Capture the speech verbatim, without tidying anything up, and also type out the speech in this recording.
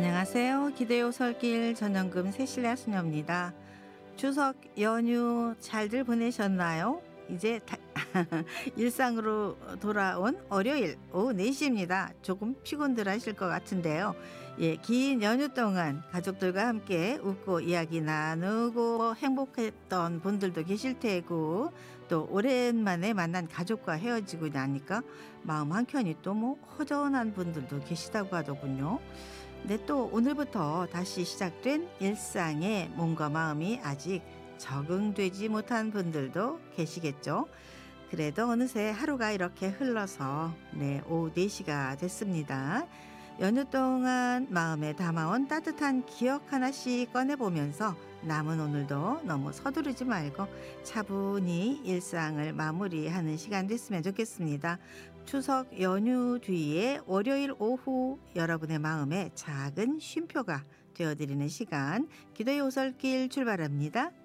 안녕하세요. 기대요 설길 전영금 새실야 수녀입니다. 추석 연휴 잘들 보내셨나요? 이제 다 일상으로 돌아온 월요일 오후 네 시입니다. 조금 피곤들 하실 것 같은데요. 예, 긴 연휴 동안 가족들과 함께 웃고 이야기 나누고 행복했던 분들도 계실 테고, 또 오랜만에 만난 가족과 헤어지고 나니까 마음 한켠이 또 뭐 허전한 분들도 계시다고 하더군요. 근데 또 오늘부터 다시 시작된 일상에 몸과 마음이 아직 적응되지 못한 분들도 계시겠죠. 그래도 어느새 하루가 이렇게 흘러서 네, 오후 네 시가 됐습니다. 연휴 동안 마음에 담아온 따뜻한 기억 하나씩 꺼내보면서 남은 오늘도 너무 서두르지 말고 차분히 일상을 마무리하는 시간 됐으면 좋겠습니다. 추석 연휴 뒤에 월요일 오후 여러분의 마음에 작은 쉼표가 되어드리는 시간, 기도의 오솔길 출발합니다.